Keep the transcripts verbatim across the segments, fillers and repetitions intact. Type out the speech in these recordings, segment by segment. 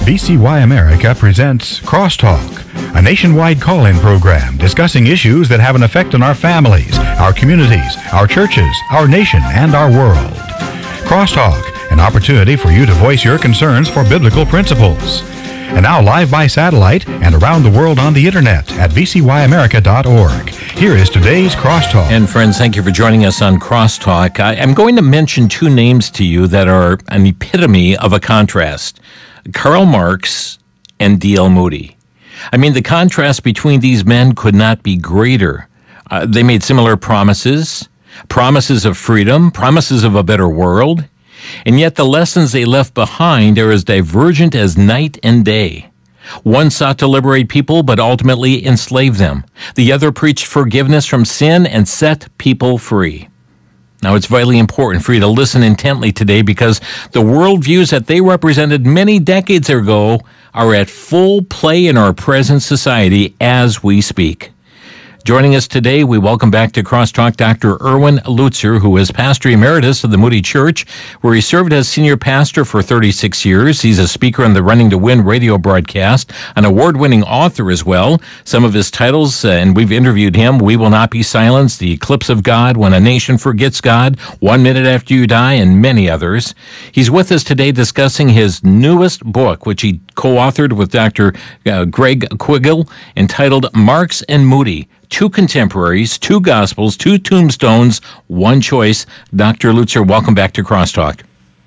V C Y America presents Crosstalk, a nationwide call-in program discussing issues that have an effect on our families, our communities, our churches, our nation, and our world. Crosstalk, an opportunity for you to voice your concerns for biblical principles. And now live by satellite and around the world on the internet at v c y america dot org. Here is today's Crosstalk. And friends, thank you for joining us on Crosstalk. I am going to mention two names to you that are an epitome of a contrast. Karl Marx and D L Moody. I mean, the contrast between these men could not be greater. Uh, they made similar promises, promises of freedom, promises of a better world, and yet the lessons they left behind are as divergent as night and day. One sought to liberate people, but ultimately enslave them. The other preached forgiveness from sin and set people free. Now, it's vitally important for you to listen intently today because the worldviews that they represented many decades ago are at full play in our present society as we speak. Joining us today, we welcome back to Crosstalk Doctor Erwin Lutzer, who is pastor emeritus of the Moody Church, where he served as senior pastor for thirty-six years. He's a speaker on the Running to Win radio broadcast, an award-winning author as well. Some of his titles, uh, and we've interviewed him, We Will Not Be Silenced, The Eclipse of God, When a Nation Forgets God, One Minute After You Die, and many others. He's with us today discussing his newest book, which he co-authored with Doctor Uh, Greg Quiggle, entitled Marx and Moody, Two Contemporaries, Two Gospels, Two Tombstones, One Choice. Doctor Lutzer, welcome back to Crosstalk.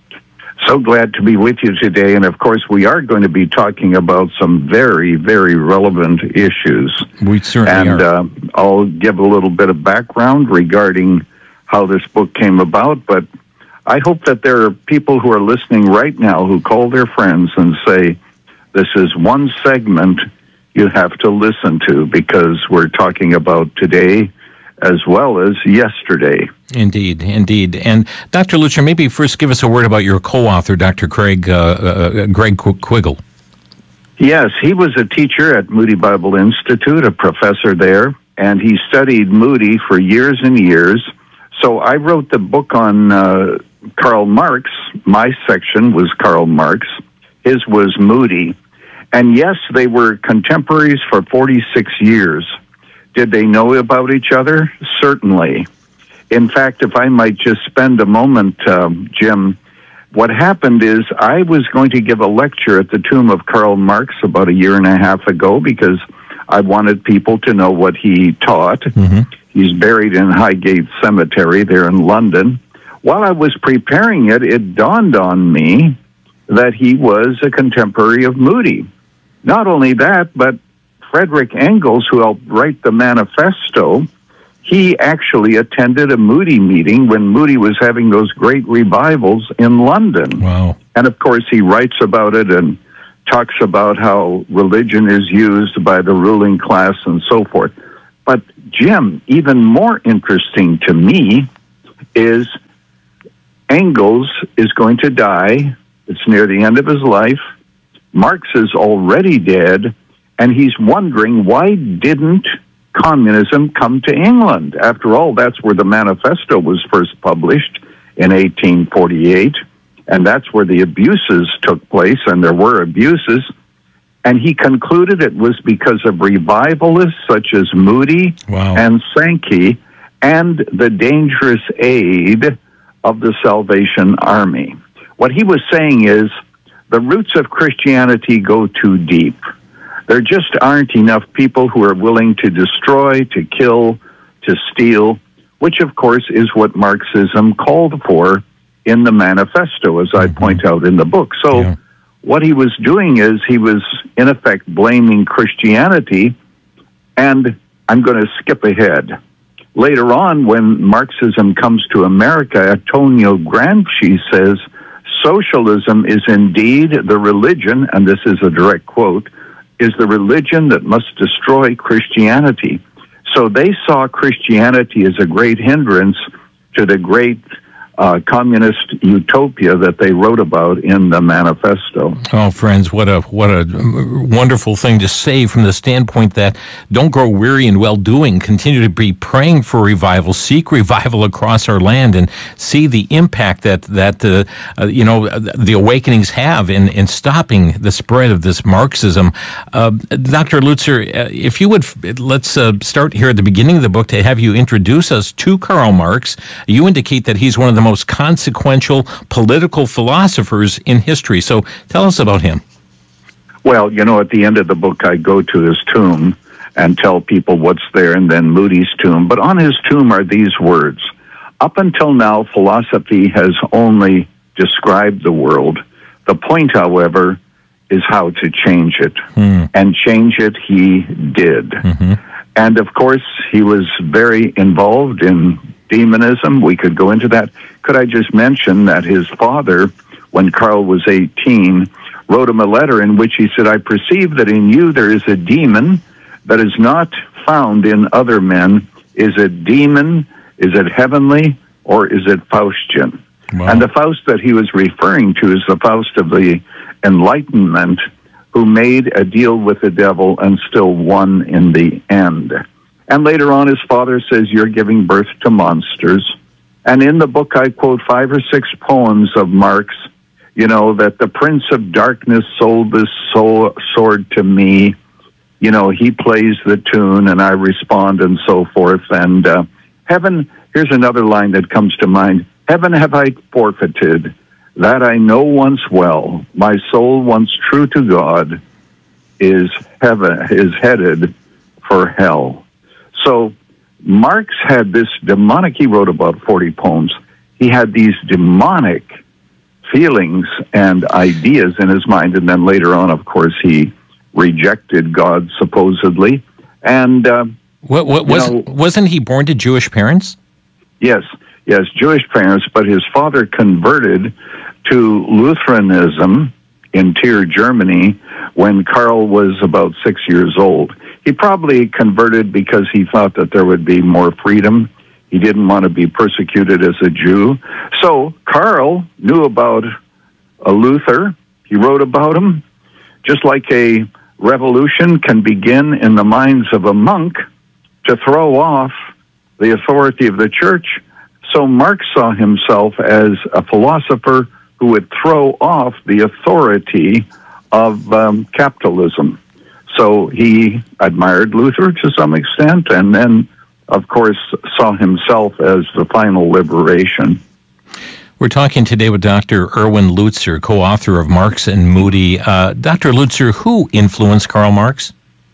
So glad to be with you today. And of course, we are going to be talking about some very, very relevant issues. We certainly and, are. And uh, I'll give a little bit of background regarding how this book came about. But I hope that there are people who are listening right now who call their friends and say, this is one segment you have to listen to because we're talking about today as well as yesterday. Indeed, indeed. And Doctor Lutzer, maybe first give us a word about your co-author, Doctor Craig, uh, uh, Greg Quiggle. Yes, he was a teacher at Moody Bible Institute, a professor there, and he studied Moody for years and years. So I wrote the book on uh, Karl Marx. My section was Karl Marx. His was Moody. And yes, they were contemporaries for forty-six years. Did they know about each other? Certainly. In fact, if I might just spend a moment, um, Jim, what happened is I was going to give a lecture at the tomb of Karl Marx about a year and a half ago because I wanted people to know what he taught. Mm-hmm. He's buried in Highgate Cemetery there in London. While I was preparing it, it dawned on me that he was a contemporary of Moody. Not only that, but Frederick Engels, who helped write the manifesto, he actually attended a Moody meeting when Moody was having those great revivals in London. Wow. And of course, he writes about it and talks about how religion is used by the ruling class and so forth. But Jim, even more interesting to me is Engels is going to die. It's near the end of his life. Marx is already dead, and he's wondering why didn't communism come to England? After all, that's where the manifesto was first published in eighteen forty-eight, and that's where the abuses took place, and there were abuses. And he concluded it was because of revivalists such as Moody wow. and Sankey and the dangerous aid of the Salvation Army. What he was saying is, the roots of Christianity go too deep. There just aren't enough people who are willing to destroy, to kill, to steal, which of course is what Marxism called for in the manifesto, as I point out in the book. So yeah. what he was doing is he was, in effect, blaming Christianity, and I'm going to skip ahead. Later on, when Marxism comes to America, Antonio Gramsci says, socialism is indeed the religion, and this is a direct quote, is the religion that must destroy Christianity. So they saw Christianity as a great hindrance to the great uh, communist utopia that they wrote about in the manifesto. Oh, friends, what a what a wonderful thing to say from the standpoint that don't grow weary in well-doing. Continue to be praying for revival, seek revival across our land, and see the impact that that uh, uh, you know the awakenings have in in stopping the spread of this Marxism. Uh, Doctor Lutzer, uh, if you would, let's uh, start here at the beginning of the book to have you introduce us to Karl Marx. You indicate that he's one of the most consequential political philosophers in history. So tell us about him. Well, you know, at the end of the book, I go to his tomb and tell people what's there, and then Moody's tomb. But on his tomb are these words: up until now, philosophy has only described the world. The point, however, is how to change it. Hmm. And change it he did. Mm-hmm. And of course, he was very involved in demonism. We could go into that. Could I just mention that his father, when Karl was eighteen, wrote him a letter in which he said, I perceive that in you there is a demon that is not found in other men. Is it demon? Is it heavenly? Or is it Faustian? Wow. And the Faust that he was referring to is the Faust of the Enlightenment, who made a deal with the devil and still won in the end. And later on, his father says, you're giving birth to monsters. And in the book, I quote five or six poems of Marx, you know, that the Prince of Darkness sold this soul, sword to me. You know, he plays the tune and I respond and so forth. And uh, heaven, here's another line that comes to mind. Heaven have I forfeited, that I know once well. My soul, once true to God, is heaven is headed for hell. So Marx had this demonic, he wrote about forty poems. He had these demonic feelings and ideas in his mind, and then later on, of course, he rejected God, supposedly. And uh, what, what was, know, wasn't he born to Jewish parents? Yes, yes, Jewish parents, but his father converted to Lutheranism in Trier, Germany, when Karl was about six years old. He probably converted because he thought that there would be more freedom. He didn't want to be persecuted as a Jew. So Karl knew about a Luther. He wrote about him. Just like a revolution can begin in the minds of a monk to throw off the authority of the church, so Marx saw himself as a philosopher who would throw off the authority of um, capitalism. So he admired Luther to some extent, and then, of course, saw himself as the final liberation. We're talking today with Doctor Erwin Lutzer, co-author of Marx and Moody. Uh, Doctor Lutzer, who influenced Karl Marx?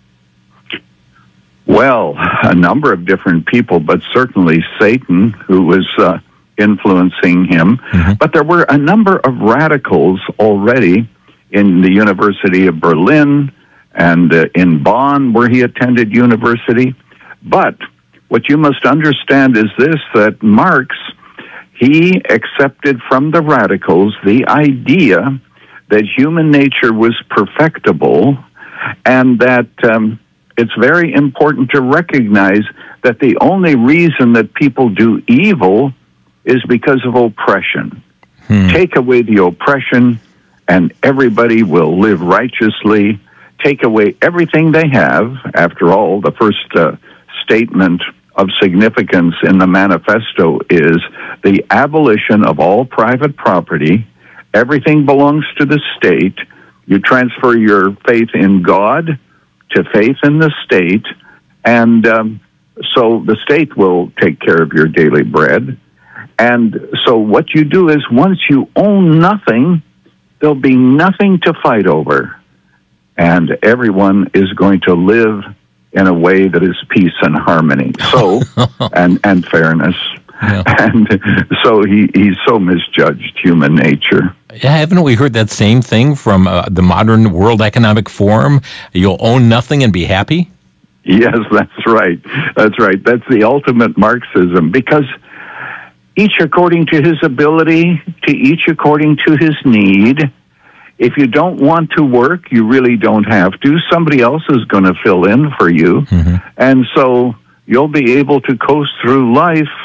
Well, a number of different people, but certainly Satan, who was uh, influencing him. Mm-hmm. But there were a number of radicals already in the University of Berlin and uh, in Bonn, where he attended university. But what you must understand is this, that Marx, he accepted from the radicals the idea that human nature was perfectible, and that um, it's very important to recognize that the only reason that people do evil is because of oppression. Hmm. Take away the oppression, and everybody will live righteously. Take away everything they have. After all, the first uh, statement of significance in the manifesto is the abolition of all private property. Everything belongs to the state. You transfer your faith in God to faith in the state, and um, so the state will take care of your daily bread. And so what you do is, once you own nothing, there'll be nothing to fight over, and everyone is going to live in a way that is peace and harmony. So, and and fairness. Yeah. And so he, he's so misjudged human nature. Yeah, haven't we heard that same thing from uh, the modern World Economic Forum? You'll own nothing and be happy? Yes, that's right. That's right. That's the ultimate Marxism, because each according to his ability, to each according to his need. If you don't want to work, you really don't have to. Somebody else is going to fill in for you. Mm-hmm. And so you'll be able to coast through life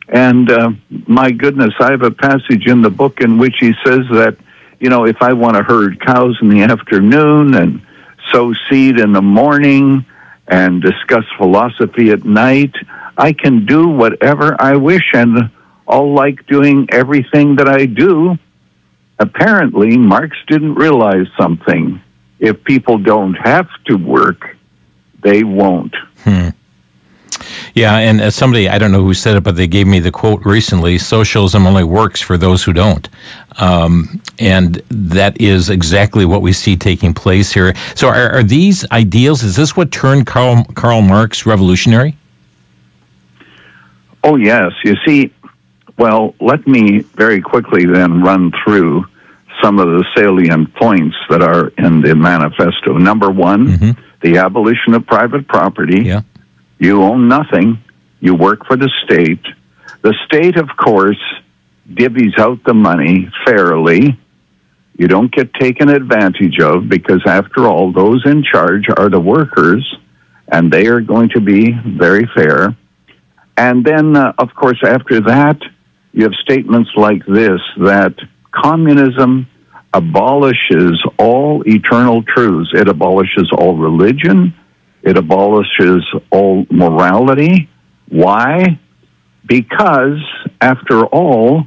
And uh, my goodness, I have a passage in the book in which he says that, you know, if I want to herd cows in the afternoon and sow seed in the morning and discuss philosophy at night, I can do whatever I wish, and I'll like doing everything that I do. Apparently, Marx didn't realize something. If people don't have to work, they won't. Hmm. Yeah, and as somebody, I don't know who said it, but they gave me the quote recently, socialism only works for those who don't. Um, and that is exactly what we see taking place here. So are, are these ideals, is this what turned Karl, Karl Marx revolutionary? Oh, yes. You see, well, let me very quickly then run through some of the salient points that are in the manifesto. Number one, mm-hmm. the abolition of private property. Yeah. You own nothing. You work for the state. The state, of course, divvies out the money fairly. You don't get taken advantage of because, after all, those in charge are the workers, and they are going to be very fair. And then, uh, of course, after that, you have statements like this, that communism abolishes all eternal truths. It abolishes all religion. It abolishes all morality. Why? Because, after all,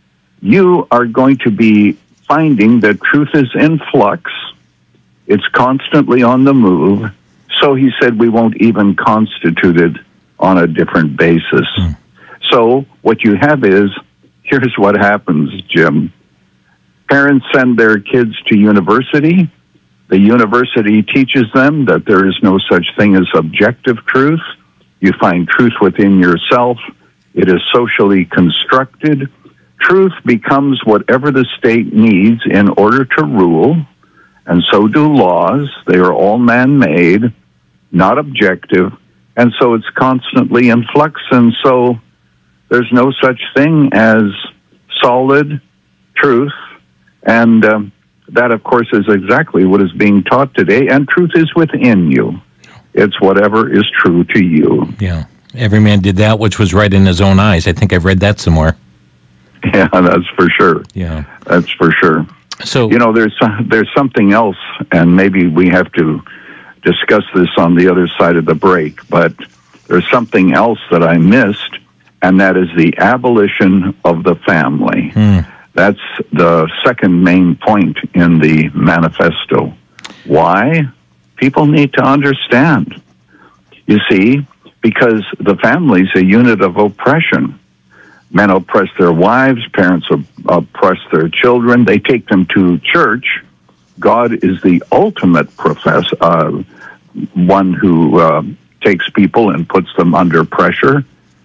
you are going to be finding that truth is in flux. It's constantly on the move. So he said we won't even constitute it on a different basis. Mm. So what you have is, here's what happens, Jim. Parents send their kids to university. The university teaches them that there is no such thing as objective truth. You find truth within yourself. It is socially constructed. Truth becomes whatever the state needs in order to rule, and so do laws. They are all man-made, not objective, and so it's constantly in flux, and so there's no such thing as solid truth, and um, that, of course, is exactly what is being taught today, and truth is within you. It's whatever is true to you. Yeah. Every man did that which was right in his own eyes. I think I've read that somewhere. Yeah, that's for sure. Yeah. That's for sure. So, you know, there's there's something else, and maybe we have to discuss this on the other side of the break, but there's something else that I missed, and that is the abolition of the family. Hmm. That's the second main point in the manifesto. Why? People need to understand. You see, because the family is a unit of oppression. Men oppress their wives, parents oppress their children, they take them to church. God is the ultimate profess, uh, one who uh, takes people and puts them under pressure.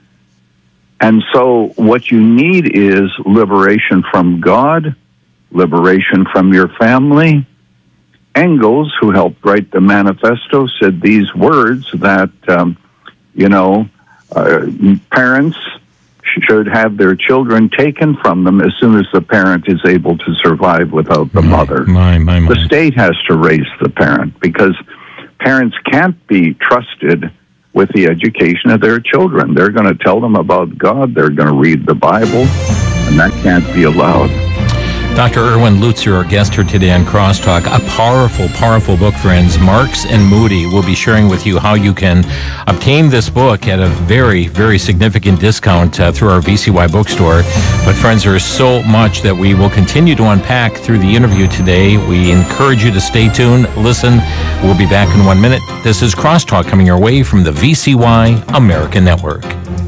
And so what you need is liberation from God, liberation from your family. Engels, who helped write the manifesto, said these words that, um, you know, uh, parents should have their children taken from them as soon as the parent is able to survive without the my, mother. My, my, my. The state has to raise the parent because parents can't be trusted with the education of their children. They're going to tell them about God. They're going to read the Bible, and that can't be allowed. Doctor Erwin Lutzer, our guest here today on Crosstalk. A powerful, powerful book, friends. Marx and Moody will be sharing with you how you can obtain this book at a very, very significant discount uh, through our V C Y bookstore. But, friends, there is so much that we will continue to unpack through the interview today. We encourage you to stay tuned, listen. We'll be back in one minute. This is Crosstalk coming your way from the V C Y American Network.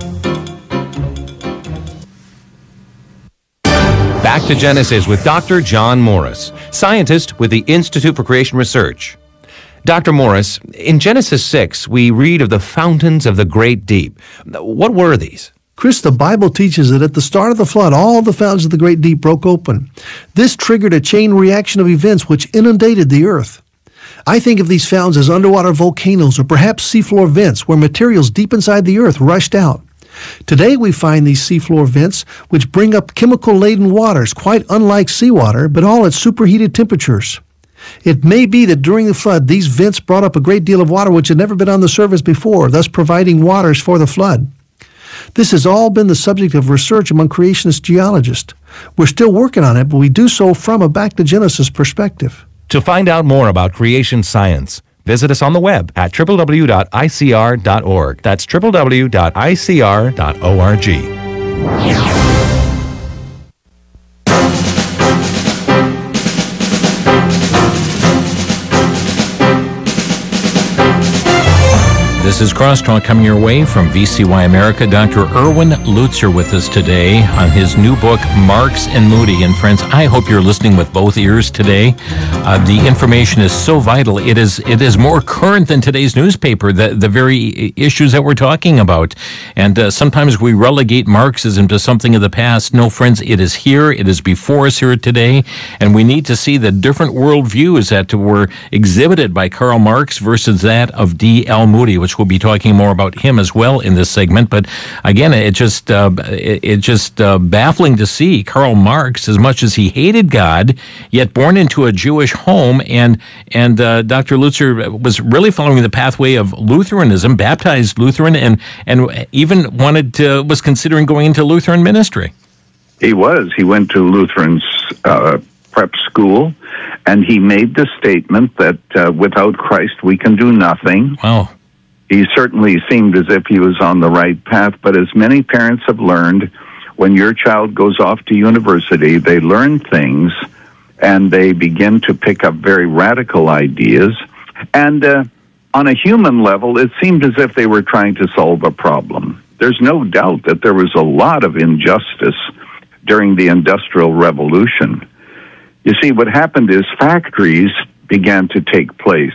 Back to Genesis with Doctor John Morris, scientist with the Institute for Creation Research. Doctor Morris, in Genesis six, we read of the fountains of the great deep. What were these? Chris, the Bible teaches that at the start of the flood, all the fountains of the great deep broke open. This triggered a chain reaction of events which inundated the earth. I think of these fountains as underwater volcanoes or perhaps seafloor vents where materials deep inside the earth rushed out. Today we find these seafloor vents which bring up chemical-laden waters, quite unlike seawater, but all at superheated temperatures. It may be that during the flood, these vents brought up a great deal of water which had never been on the surface before, thus providing waters for the flood. This has all been the subject of research among creationist geologists. We're still working on it, but we do so from a back to Genesis perspective. To find out more about creation science, visit us on the web at w w w dot i c r dot org. That's w w w dot i c r dot org. This is Crosstalk coming your way from V C Y America. Doctor Erwin Lutzer with us today on his new book, Marx and Moody. And friends, I hope you're listening with both ears today. Uh, the information is so vital. It is it is more current than today's newspaper, the, the very issues that we're talking about. And uh, sometimes we relegate Marxism to something of the past. No, friends, it is here. It is before us here today. And we need to see the different worldviews that were exhibited by Karl Marx versus that of D L Moody, which we'll be talking more about him as well in this segment. But again, it just uh, it, it just uh, baffling to see Karl Marx, as much as he hated God, yet born into a Jewish home, and and uh, Doctor Lutzer was really following the pathway of Lutheranism, baptized Lutheran, and and even wanted to was considering going into Lutheran ministry. He was. He went to Lutheran's uh, prep school, and he made the statement that uh, without Christ we can do nothing. Wow. He certainly seemed as if he was on the right path, but as many parents have learned, when your child goes off to university, they learn things and they begin to pick up very radical ideas. And uh, on a human level, it seemed as if they were trying to solve a problem. There's no doubt that there was a lot of injustice during the Industrial Revolution. You see, what happened is factories began to take place.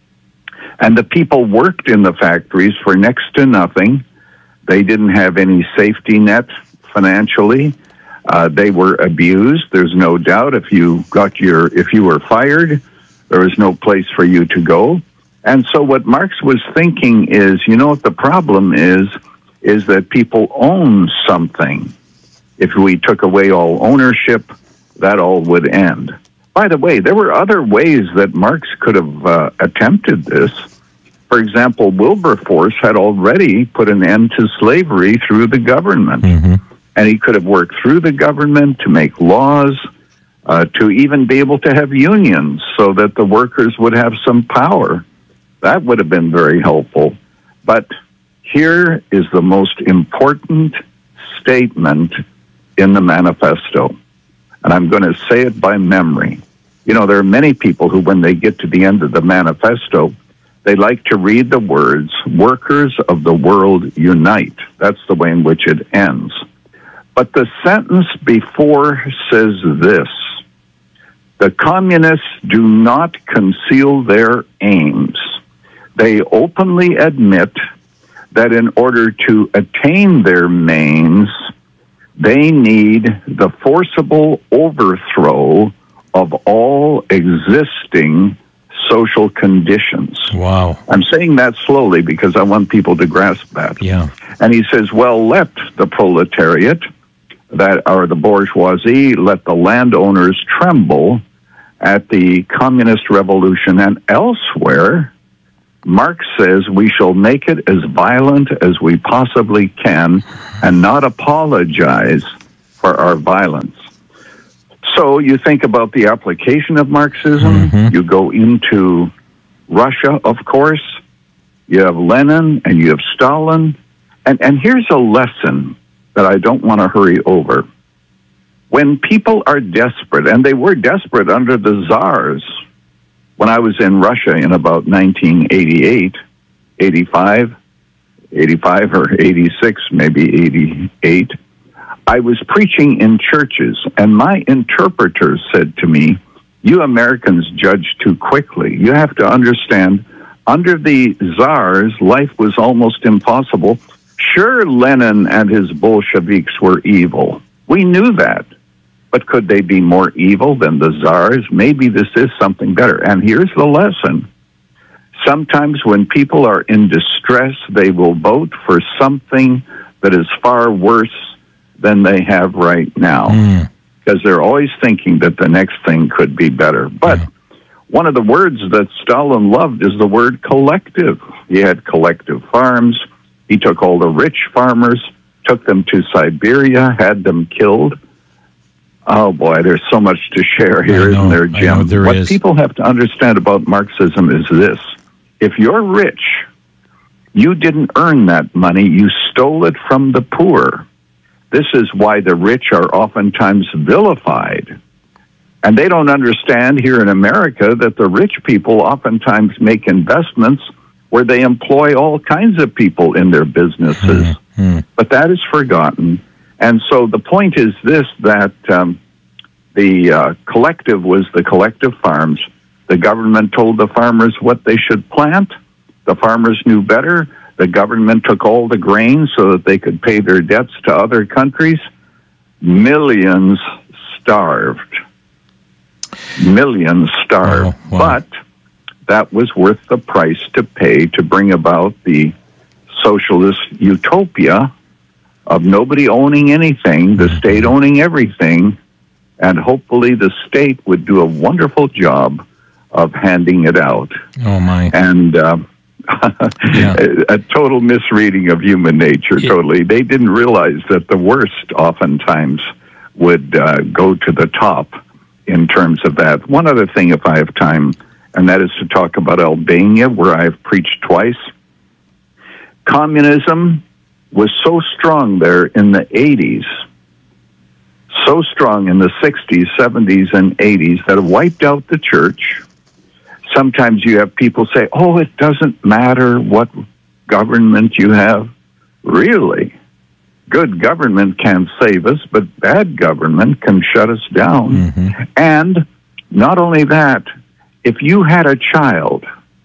And the people worked in the factories for next to nothing. They didn't have any safety net financially. Uh, they were abused. There's no doubt. If you got your, if you were fired, there was no place for you to go. And so what Marx was thinking is, you know what the problem is, is that people own something. If we took away all ownership, that all would end. By the way, there were other ways that Marx could have uh, attempted this. For example, Wilberforce had already put an end to slavery through the government. Mm-hmm. And he could have worked through the government to make laws, uh, to even be able to have unions so that the workers would have some power. That would have been very helpful. But here is the most important statement in the manifesto. And I'm going to say it by memory. You know, there are many people who, when they get to the end of the manifesto, they like to read the words, "Workers of the world unite." That's the way in which it ends. But the sentence before says this: the communists do not conceal their aims. They openly admit that in order to attain their aims, they need the forcible overthrow of all existing social conditions. Wow. I'm saying that slowly because I want people to grasp that. Yeah. And he says, well, let the proletariat, that are the bourgeoisie, let the landowners tremble at the communist revolution, and elsewhere, Marx says we shall make it as violent as we possibly can and not apologize for our violence. So you think about the application of Marxism, mm-hmm. you go into Russia, of course, you have Lenin and you have Stalin, and, and here's a lesson that I don't want to hurry over. When people are desperate, and they were desperate under the Tsars, when I was in Russia in about nineteen eighty-eight, eighty-five, eighty-five or eighty-six, maybe eighty-eight, I was preaching in churches, and my interpreter said to me, you Americans judge too quickly. You have to understand, under the Tsars, life was almost impossible. Sure, Lenin and his Bolsheviks were evil. We knew that. But could they be more evil than the Tsars? Maybe this is something better. And here's the lesson. Sometimes when people are in distress, they will vote for something that is far worse than they have right now. Mm. Because they're always thinking that the next thing could be better. But yeah. One of the words that Stalin loved is the word collective. He had collective farms. He took all the rich farmers, took them to Siberia, had them killed. Oh boy, there's so much to share here, I know, isn't there, I Jim? know there what is. people have to understand about Marxism is this. If you're rich, you didn't earn that money, you stole it from the poor. This is why the rich are oftentimes vilified. And they don't understand here in America that the rich people oftentimes make investments where they employ all kinds of people in their businesses. Mm-hmm. But that is forgotten. And so the point is this, that um, the uh, collective was the collective farms. The government told the farmers what they should plant. The farmers knew better. The government took all the grain so that they could pay their debts to other countries. Millions starved. Millions starved. Oh, wow. But that was worth the price to pay to bring about the socialist utopia of nobody owning anything, the state owning everything, and hopefully the state would do a wonderful job of handing it out. Oh, my. And uh, Yeah. a, a total misreading of human nature, Yeah. totally. They didn't realize that the worst oftentimes would uh, go to the top in terms of that. One other thing, if I have time, and that is to talk about Albania, where I've preached twice. Communism was so strong there in the eighties, so strong in the sixties, seventies, and eighties that it wiped out the church. Sometimes you have people say, oh, it doesn't matter what government you have. Really? Good government can save us, but bad government can shut us down. Mm-hmm. And not only that, if you had a child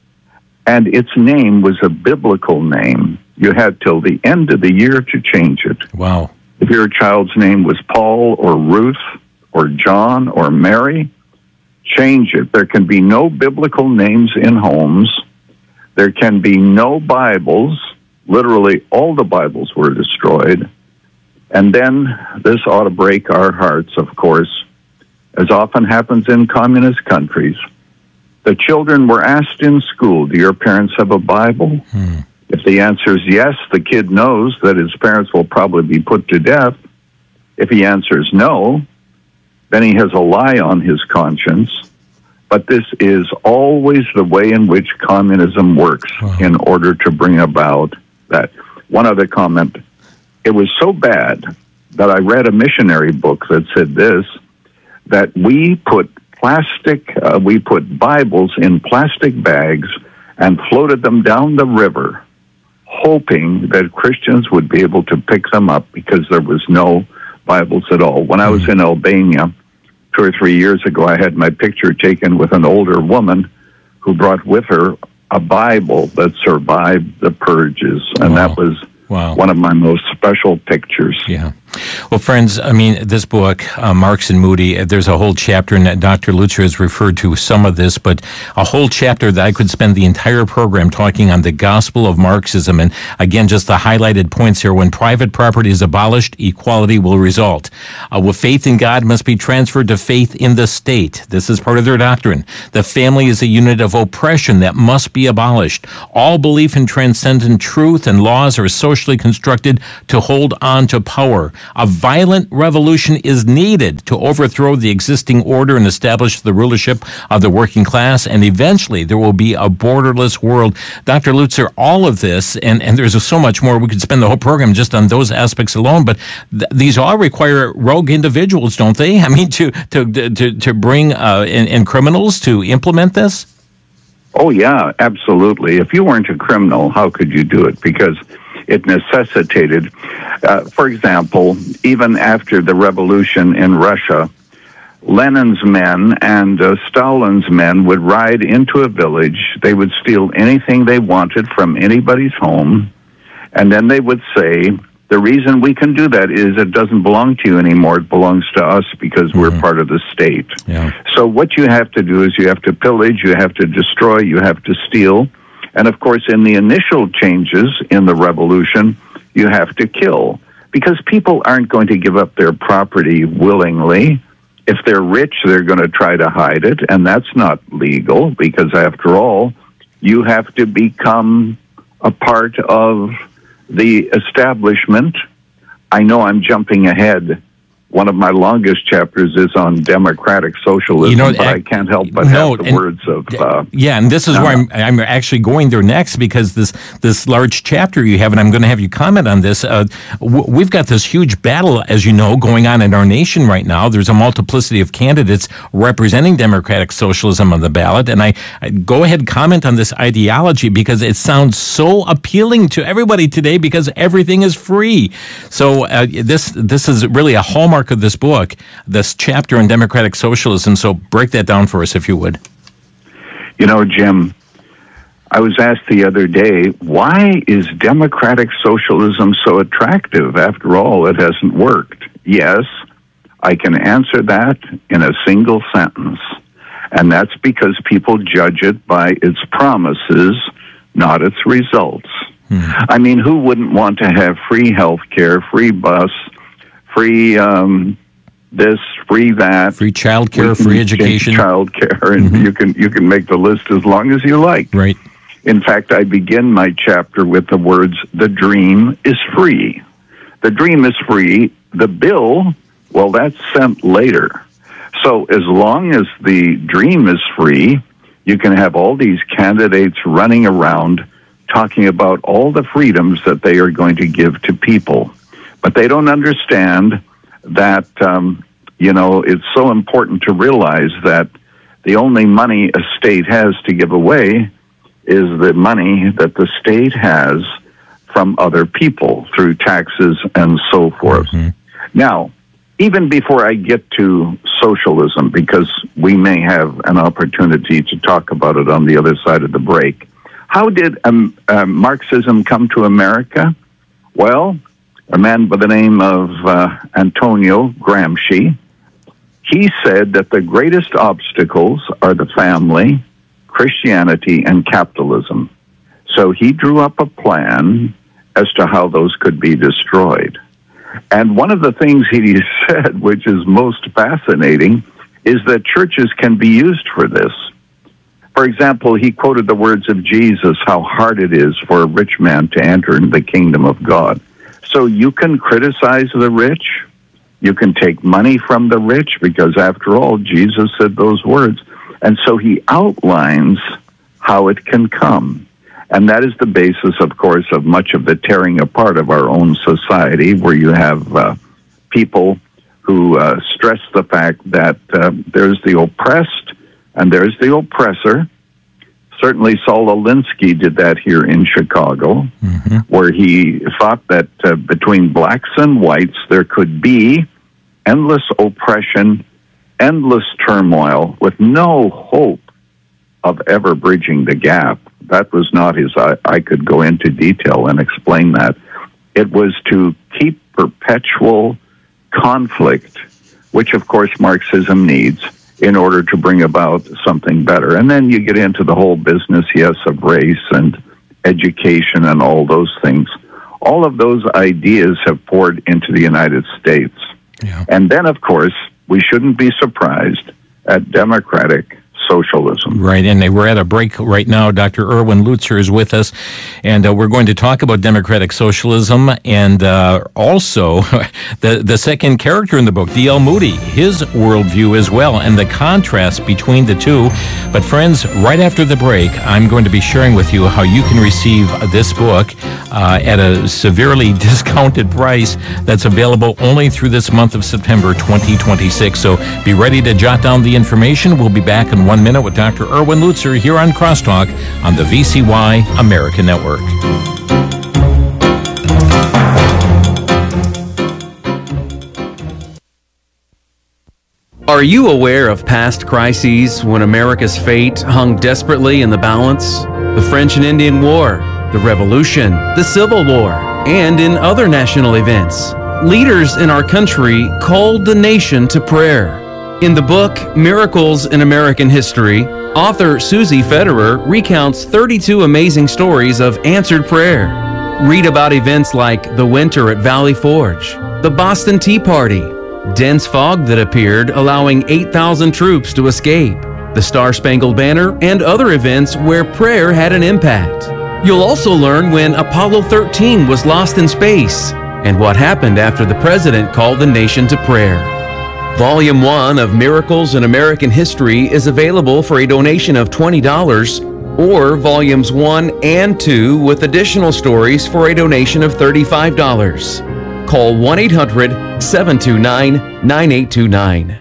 and its name was a biblical name, you had till the end of the year to change it. Wow. If your child's name was Paul or Ruth or John or Mary, change it. There can be no biblical names in homes. There can be no Bibles. Literally, all the Bibles were destroyed. And then this ought to break our hearts, of course, as often happens in communist countries. The children were asked in school, do your parents have a Bible? Hmm. If the answer is yes, the kid knows that his parents will probably be put to death. If he answers no, then he has a lie on his conscience. But this is always the way in which communism works Wow. in order to bring about that. One other comment. It was so bad that I read a missionary book that said this, that we put plastic, uh, we put Bibles in plastic bags and floated them down the river, hoping that Christians would be able to pick them up because there was no Bibles at all. When I was in Albania two or three years ago, I had my picture taken with an older woman who brought with her a Bible that survived the purges, and Wow. that was Wow. one of my most special pictures. Yeah. Well, friends, I mean, this book, uh, Marx and Moody, there's a whole chapter, and Doctor Lutzer has referred to some of this, but a whole chapter that I could spend the entire program talking on the gospel of Marxism. And again, just the highlighted points here. When private property is abolished, equality will result. Uh, with faith in God must be transferred to faith in the state. This is part of their doctrine. The family is a unit of oppression that must be abolished. All belief in transcendent truth and laws are socially constructed to hold on to power. A violent revolution is needed to overthrow the existing order and establish the rulership of the working class, and eventually there will be a borderless world. Doctor Lutzer, all of this, and, and there's so much more, we could spend the whole program just on those aspects alone, but th- these all require rogue individuals, don't they? I mean, to to to, to bring uh, in, in criminals to implement this? Oh, yeah, absolutely. If you weren't a criminal, how could you do it? Because it necessitated, uh, for example, even after the revolution in Russia, Lenin's men and uh, Stalin's men would ride into a village. They would steal anything they wanted from anybody's home. And then they would say, the reason we can do that is it doesn't belong to you anymore. It belongs to us because we're Mhm. part of the state. Yeah. So what you have to do is you have to pillage, you have to destroy, you have to steal. And of course, in the initial changes in the revolution, you have to kill. Because people aren't going to give up their property willingly. If they're rich, they're going to try to hide it. And that's not legal because, after all, you have to become a part of the establishment I know I'm jumping ahead. One of my longest chapters is on democratic socialism, You know, but I- I can't help but no, have the and- words of... Uh, Yeah, and this is no, where no. I'm, I'm actually going there next, because this this large chapter you have, and I'm going to have you comment on this. Uh, w- we've got this huge battle, as you know, going on in our nation right now. There's a multiplicity of candidates representing democratic socialism on the ballot, and I, I go ahead and comment on this ideology because it sounds so appealing to everybody today because everything is free. So uh, this this is really a hallmark of this book, this chapter on democratic socialism. So break that down for us, if you would. You know, Jim, I was asked the other day, why is democratic socialism so attractive? After all, it hasn't worked. Yes, I can answer that in a single sentence. And that's because people judge it by its promises, not its results. Hmm. I mean, who wouldn't want to have free health care, free bus, free um, this, free that, free child care, free education, child care, and mm-hmm. you can you can make the list as long as you like. Right. In fact, I begin my chapter with the words, "The dream is free." The dream is free. The bill, well, that's sent later. So as long as the dream is free, you can have all these candidates running around talking about all the freedoms that they are going to give to people. But they don't understand that, um, you know, it's so important to realize that the only money a state has to give away is the money that the state has from other people through taxes and so forth. Mm-hmm. Now, even before I get to socialism, because we may have an opportunity to talk about it on the other side of the break, how did um, uh, Marxism come to America? Well, a man by the name of uh, Antonio Gramsci, he said that the greatest obstacles are the family, Christianity, and capitalism. So he drew up a plan as to how those could be destroyed. And one of the things he said, which is most fascinating, is that churches can be used for this. For example, he quoted the words of Jesus, how hard it is for a rich man to enter into the kingdom of God. So you can criticize the rich. You can take money from the rich because, after all, Jesus said those words. And so he outlines how it can come. And that is the basis, of course, of much of the tearing apart of our own society, where you have uh, people who uh, stress the fact that uh, there's the oppressed and there's the oppressor. Certainly Saul Alinsky did that here in Chicago, mm-hmm. where he thought that uh, between blacks and whites there could be endless oppression, endless turmoil, with no hope of ever bridging the gap. That was not his, I, I could go into detail and explain that. It was to keep perpetual conflict, which of course Marxism needs, in order to bring about something better. And then you get into the whole business, yes, of race and education and all those things. All of those ideas have poured into the United States. Yeah. And then, of course, we shouldn't be surprised at democratic socialism. Right, and we're at a break right now. Doctor Erwin Lutzer is with us, and uh, we're going to talk about democratic socialism and uh, also the, the second character in the book, D L Moody, his worldview as well, and the contrast between the two. But friends, right after the break, I'm going to be sharing with you how you can receive this book uh, at a severely discounted price that's available only through this month of September twenty twenty-six. So be ready to jot down the information. We'll be back in one minute with Doctor Erwin Lutzer here on Crosstalk on the V C Y America Network. Are you aware of past crises when America's fate hung desperately in the balance? The French and Indian War, the Revolution, the Civil War, and in other national events. Leaders in our country called the nation to prayer. In the book, Miracles in American History, author Susie Federer recounts thirty-two amazing stories of answered prayer. Read about events like the winter at Valley Forge, the Boston Tea Party, dense fog that appeared allowing eight thousand troops to escape, the Star-Spangled Banner, and other events where prayer had an impact. You'll also learn when Apollo thirteen was lost in space and what happened after the president called the nation to prayer. Volume one of Miracles in American History is available for a donation of twenty dollars, or Volumes one and two with additional stories for a donation of thirty-five dollars. Call one eight hundred, seven two nine, nine eight two nine.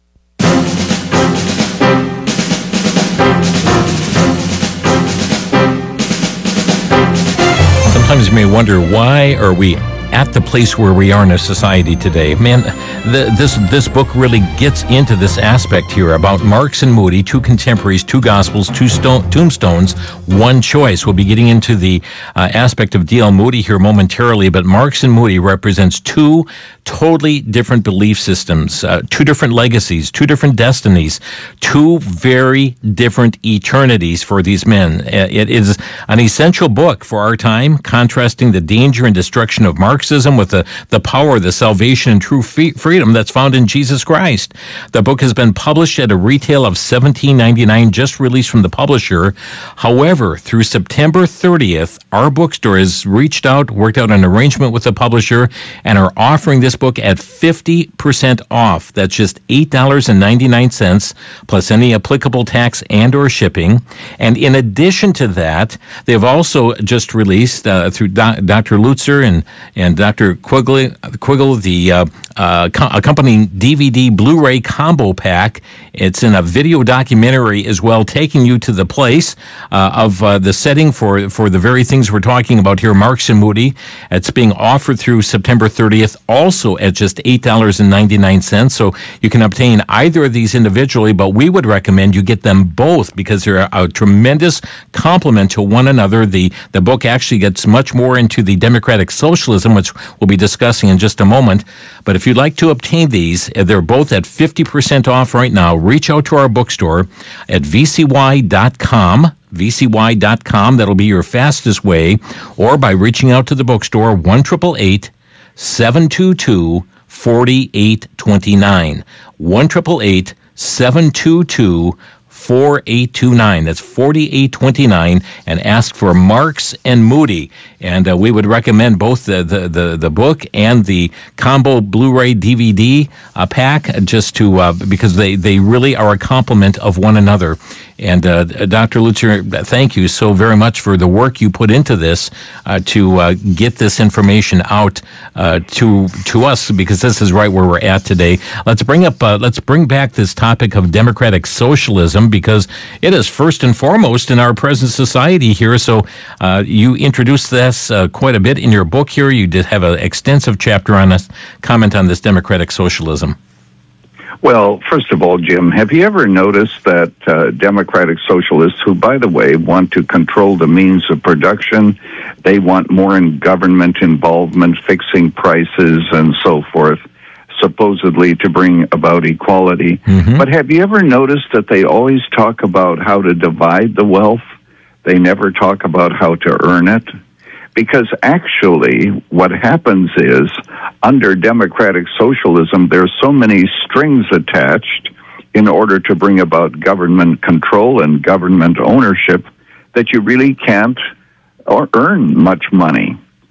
Sometimes you may wonder, why are we at the place where we are in our society today? Man, the, this this book really gets into this aspect here about Marks and Moody, two contemporaries, two gospels, two stone, tombstones, one choice. We'll be getting into the uh, aspect of D L Moody here momentarily, but Marks and Moody represents two totally different belief systems, uh, two different legacies, two different destinies, two very different eternities for these men. It is an essential book for our time, contrasting the danger and destruction of Marxism with the, the power, the salvation, and true free, freedom that's found in Jesus Christ. The book has been published at a retail of seventeen ninety-nine, just released from the publisher. However, through September thirtieth, our bookstore has reached out, worked out an arrangement with the publisher, and are offering this book at fifty percent off. That's just eight dollars and ninety-nine cents, plus any applicable tax and or shipping. And in addition to that, they've also just released uh, through Do- Doctor Lutzer and, and Doctor Quiggle, Quiggle the uh, uh, co- accompanying D V D Blu-ray combo pack. It's in a video documentary as well, taking you to the place uh, of uh, the setting for, for the very things we're talking about here, Marks and Moody. It's being offered through September thirtieth, also at just eight dollars and ninety-nine cents. So you can obtain either of these individually, but we would recommend you get them both because they're a, a tremendous complement to one another. The, the book actually gets much more into the democratic socialism, which we'll be discussing in just a moment. But if you'd like to obtain these, they're both at fifty percent off right now. Reach out to our bookstore at v c y dot com. v c y dot com. That'll be your fastest way, or by reaching out to the bookstore, one eight eight eight, seven two two, four eight two nine. one eight eight eight, seven two two, four eight two nine. That's forty-eight twenty-nine, and ask for Marks and Moody. And uh, we would recommend both the, the, the, the book and the combo Blu-ray D V D uh, pack, just to uh, because they, they really are a complement of one another. And uh, Doctor Lutzer, thank you so very much for the work you put into this uh, to uh, get this information out uh, to to us, because this is right where we're at today. Let's bring up, uh, let's bring back this topic of democratic socialism, because it is first and foremost in our present society here. So uh, you introduced this uh, quite a bit in your book here. You did have an extensive chapter on this, comment on this democratic socialism. Well, first of all, Jim, have you ever noticed that uh, democratic socialists, who, by the way, want to control the means of production, they want more in government involvement, fixing prices and so forth, supposedly to bring about equality. Mm-hmm. But have you ever noticed that they always talk about how to divide the wealth? They never talk about how to earn it. Because actually, what happens is, under democratic socialism, there's so many strings attached in order to bring about government control and government ownership that you really can't or earn much money.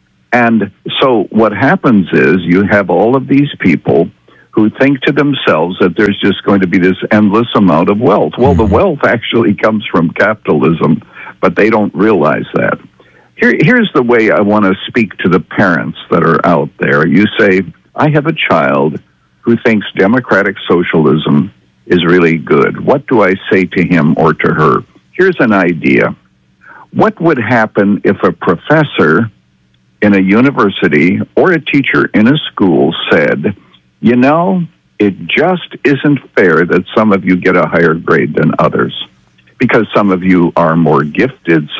And so what happens is you have all of these people who think to themselves that there's just going to be this endless amount of wealth. Well, the wealth actually comes from capitalism, but they don't realize that. Here, here's the way I want to speak to the parents that are out there. You say, I have a child who thinks democratic socialism is really good. What do I say to him or to her? Here's an idea. What would happen if a professor in a university or a teacher in a school said, you know, it just isn't fair that some of you get a higher grade than others, because some of you are more gifted,